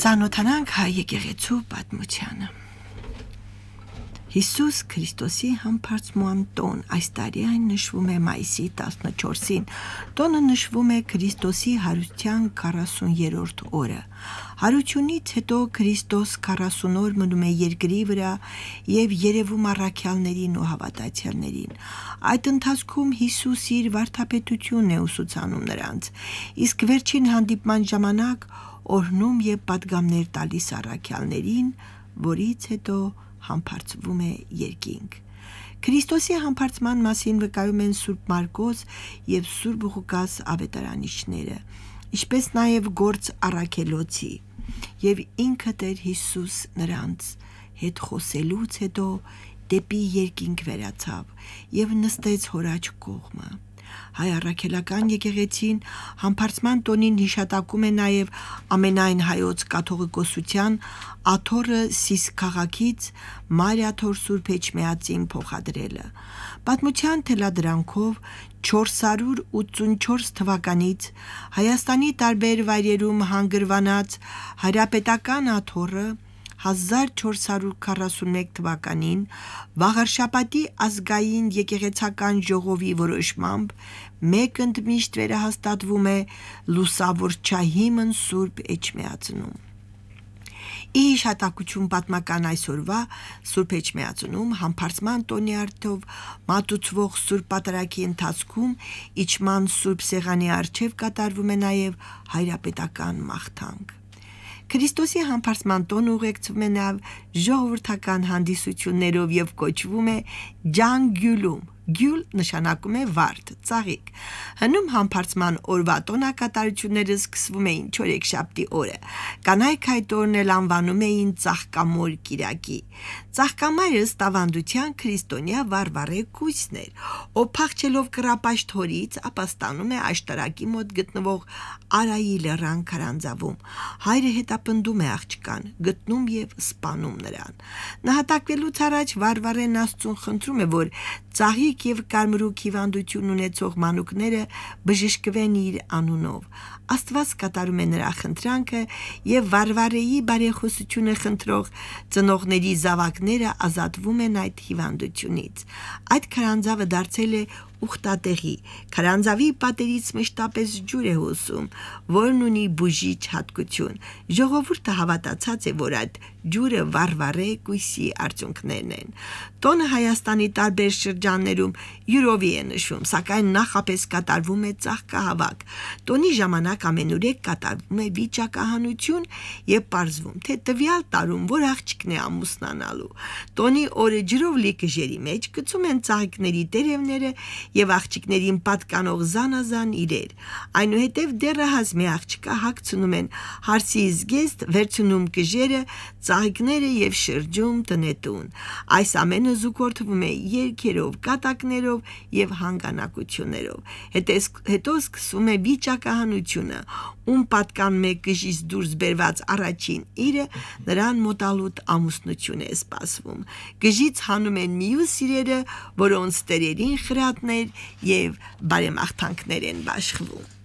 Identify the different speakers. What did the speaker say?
Speaker 1: Ծանոթանանք հայ եկեղեցու պատմությանը։ Հիսուս Քրիստոսի համբարձման տոն այս տարի այն նշվում է մայիսի 14-ին։ Տոնը նշվում է Քրիստոսի հարության 40-րդ օրը։ Հարությունից հետո Քրիստոս 40 օր մնում է երկրի վրա եւ երևում առաքյալներին ու հավատացյալներին։ Այդ ընթացքում Հիսուս իր վարդապետությունն է ուսուցանում նրանց, իսկ վերջին հանդիպման ժամանակ օրհնում եւ պատգամներ տալիս առաքյալներին, որից հետո համբարձվում է երկինք։ Քրիստոսի համբարձման մասին վկայում են Սուրբ Մարկոս եւ Սուրբ Ղուկաս ավետարանիչները, ինչպես նաեւ Գործ Առաքելոցի, եւ ինքը Տեր Հիսուս նրանց հետ խոսելուց հետո դեպի երկինք վերացավ եւ նստեց հոր աջ կողմը։ Հայ առաքելական եկեղեցին համբարձման տոնին հիշատակում է նաև ամենայն հայոց կաթողիկոսության աթոռը Սիս քաղաքից Մարիա Թոր Սուրբ Էջմիածին փոխադրելը։ Պատմության թելադրանքով 484 թվականից Հայաստանի տարբեր վայրերում հանգրվանած հայրապետական աթոռը 1441 թվականին Վաղարշապատի ազգային եկեղեցական ժողովի որոշմամբ մեկ ընդմիշտ վերահաստատվում է լուսավորչահիմն Սուրբ Էջմիածնում։ Ի հիշատակություն պատմական այսօրվա Սուրբ Էջմիածնում համբարձման տոնի արդով մատուցվող Սուրբ Պատարագի ընթացքում իջման Սուրբ Սեղանի առջև կատարվում է նաև հայրապետական մաղթանք։ Քրիստոսի համբարձման տոնը ուղեկցվում է նաև ժողովրդական հանդիսություններով եւ կոչվում է ջանգյուլում։ Գյուլ նշանակում է վարդ, ծաղիկ։ Հնում համբարձման օրվա տոնակատարությունները սկսվում էին չորեքշաբթի օրը։ Կանայք այդ օրն էլ անվանում էին ծաղկամոր կիրակի։ Ծաղկամայրը ըստ ավանդության քրիստոնյա վարվարե կույսն էր, ով փախչելով կռապաշտ հորից ապա ստանում է աշտարակի մոտ գտնվող Արայի լեռան քարանձավում։ Հայրը հետապնդում է աղջկան, գտնում եւ սպանում նրան։ Նահատակվելուց առաջ վարվարեն Աստծուն խնդրում է, որ ծաղիկ եւ կարմրուկ հիվանդություն ունեցող մանուկները բժշկվեն իր անունով։ Աստված կատարում է նրա խնդրանքը եւ Վարվարեի բարեխոսությունը խնդրող ծնողների զավակները ազատվում են այդ հիվանդությունից։ Այդ քարանձավը դարձել է ուխտատեղի։ Քարանձավի պատերից մշտապես ջուր է հոսում, որն ունի բուժիչ հատկություն։ Ժողովուրդը հավատացած է, որ այդ ջուրը վարվարե կույսի արդյունքներն են։ Տոնը Հայաստանի տարբեր շրջաններում յուրովի է նշվում, սակայն նախապես կատարվում է ծաղկահավաք։ Տոնի ժամանակ ամենուրեք կատարվում է վիճակահանություն եւ պարզվում, թե տվյալ տարում որ աղջիկն է ամուսնանալու։ Տոնի օրը ջրով լի կժերի մեջ գցում են ծաղիկների տերևները եւ աղջիկներին պատկանող զանազան իրեր։ Այնուհետև դեռահաս մի աղջկա հագցնում են հարսի զգեստ, վերցնում կժերը, ծաղիկները եւ շրջում տնետուն։ Այս ամենը զուգորդվում է երգերով, կատակներով եւ հանգանակություններով։ Հետո սկսվում է վիճակահանությունը, ում պատկանում է կժից դուրս բերված առաջին իրը, նրան մոտալուտ ամուսնություն է սպասվում։ Կժից հանում են մյուս իրերը, որոնց տերերին խրատներ եւ բարեմաղթանքներ են բաշխվում։